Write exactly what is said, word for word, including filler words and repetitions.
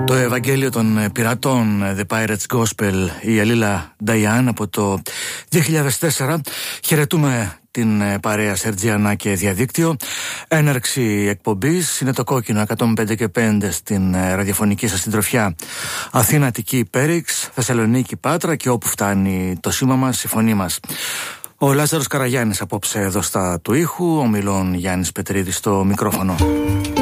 Το Ευαγγέλιο των Πειρατών, The Pirates Gospel, η Αλίλα Νταϊάν από το δύο χιλιάδες τέσσερα. Χαιρετούμε την παρέα Σερτζιανά και διαδίκτυο. Έναρξη εκπομπής είναι το κόκκινο εκατόν πέντε και πέντε στην ραδιοφωνική σας συντροφιά. Αθήνα, Αττική, Πέριξ, Θεσσαλονίκη, Πάτρα και όπου φτάνει το σήμα μας, η φωνή μας. Ο Λάζαρος Καραγιάννης απόψε εδώ στα του ήχου, ο Μιλών Γιάννης Πετρίδης στο μικρόφωνο.